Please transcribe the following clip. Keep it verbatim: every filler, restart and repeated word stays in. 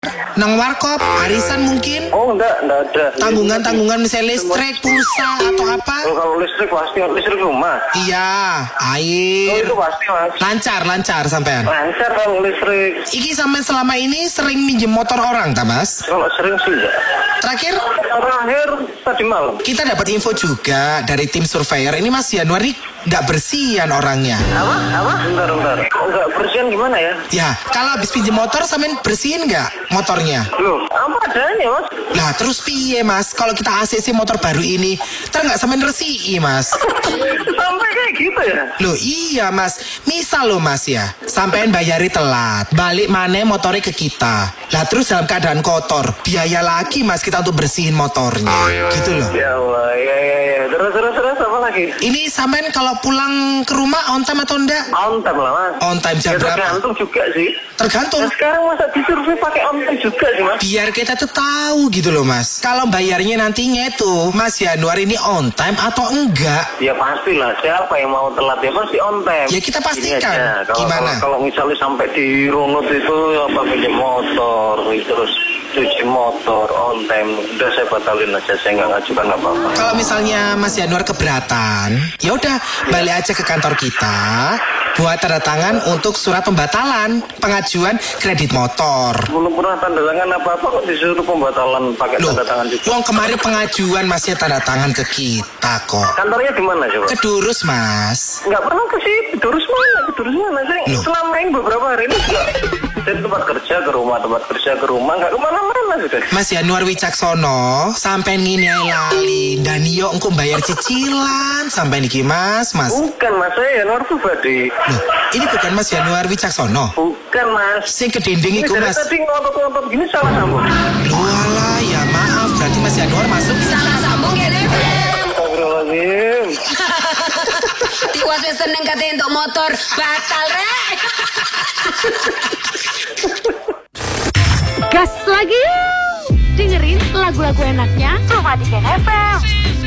Nang warkop, arisan mungkin? Oh enggak, enggak ada. Tanggungan-tanggungan misalnya listrik, pulsa atau apa? Oh, kalau listrik pasti listrik rumah. Iya, Oh air. itu pasti mas. Lancar, lancar sampean. Lancar kalau listrik. Iki sampean selama ini sering minjem motor orang, tak mas? Kalau sering sih enggak. Terakhir Terakhir tadi malam. kita dapat info juga dari tim surveyor. Ini Mas Januari nggak bersihan orangnya. Apa? Apa? Bentar, bentar. Kok enggak bersihan gimana ya? Ya, kalau habis pinjem motor sampean bersihin nggak motornya? Loh, apa adanya mas? Lah terus piye Mas? Kalau kita A C C motor baru ini, ter nggak sampean resiki Mas? Sampai kayak gitu ya? Loh iya Mas, misal loh Mas ya, sampean bayari telat, balik mana motornya ke kita. Lah terus dalam keadaan kotor, biaya lagi Mas kita untuk bersihin motornya, gitu loh. Ya Allah, ya ya ya. Terus terus terus apa lagi? Ini sampean kalau pulang ke rumah on time atau enggak? On time lah mas. On time jam Ya, berapa? tergantung juga sih. Tergantung. Nah, sekarang masa disurvey pakai on time juga sih mas? Biar kita tuh tahu gitu loh Mas. Kalau bayarnya nantinya itu Mas Januari ini on time atau enggak? Ya pastilah, siapa yang mau telat ya pasti on time. Ya kita pastikan. Ini aja, Kalau, Gimana? Kalau, kalau misalnya sampai di runut itu apa pinjam motor, terus cuci motor on time, udah saya batalin aja, saya nggak ngajukan apa-apa. Kalau misalnya Mas Januar keberatan, ya udah balik aja ke kantor kita buat tanda tangan untuk surat pembatalan pengajuan kredit motor. Belum pernah tanda tangan apa-apa kok disuruh pembatalan pakai Loh, tanda tangan juga. uang kemarin pengajuan masih tanda tangan ke kita kok. Kantornya di mana coba? Kedurus Mas. Nggak pernah ke situ. Durus mana? Durus mana? Saya Loh. selama ini beberapa hari ini juga dari tempat kerja ke rumah, tempat kerja ke rumah, nggak kemana-mana sudah. Mas Januar Wicaksono sampai ngini ae lali dan yo engko bayar cicilan sampai niki Mas, Mas. Bukan mas, saya Januar pribadi. Loh, ini bukan Mas Januar Wicaksono. Bukan mas. Sing kedinding Ini iku dari Mas. tadi ngotot-ngotot gini salah sambung. Walah, ya maaf berarti Mas Januar masuk. Salah sambung ya deh. Astagfirullahaladzim. Tiwas wis seneng katanya untuk motor batal rek. Gas lagi yuk. Dengerin lagu-lagu enaknya cuma di Gen F M.